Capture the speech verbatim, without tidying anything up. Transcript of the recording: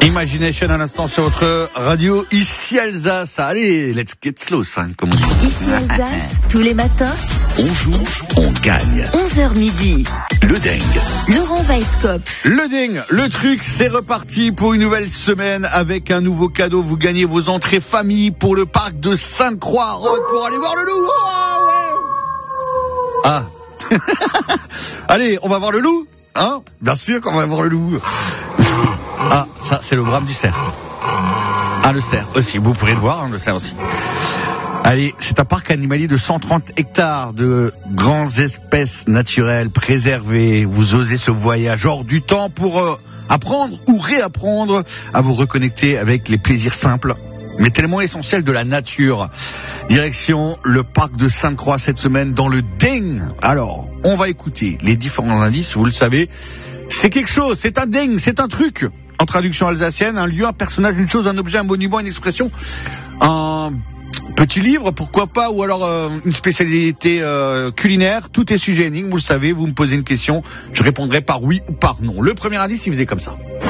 Imagination à l'instant sur votre radio, ici Alsace. Allez, let's get slow, ça, comme on dit. Ici Alsace, tous les matins, on joue, on gagne. onze heures midi. Le dingue. Laurent Weisskopf. Le dingue, le truc, c'est reparti pour une nouvelle semaine avec un nouveau cadeau. Vous gagnez vos entrées famille pour le parc de Sainte-Croix pour aller voir le loup. Oh, ouais. Ah. Allez, on va voir le loup, hein? Bien sûr qu'on va voir le loup. Ah, ça, c'est le brame du cerf. Ah, le cerf aussi, vous pourrez le voir, hein, le cerf aussi. Allez, c'est un parc animalier de cent trente hectares de grandes espèces naturelles préservées. Vous osez ce voyage hors du temps pour euh, apprendre ou réapprendre à vous reconnecter avec les plaisirs simples, mais tellement essentiels de la nature. Direction le parc de Sainte-Croix cette semaine dans le dingue. Alors, on va écouter les différents indices, vous le savez. C'est quelque chose, c'est un dingue, c'est un truc. En traduction alsacienne, un lieu, un personnage, une chose, un objet, un monument, une expression, un petit livre, pourquoi pas, ou alors euh, une spécialité euh, culinaire. Tout est sujet énigme, vous le savez, vous me posez une question, je répondrai par oui ou par non. Le premier indice, il faisait comme ça.